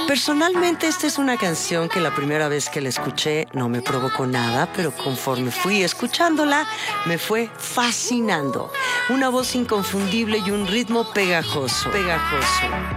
Personalmente, esta es una canción que la primera vez que la escuché no me provocó nada, pero conforme fui escuchándola, me fue fascinando. Una voz inconfundible y un ritmo pegajoso.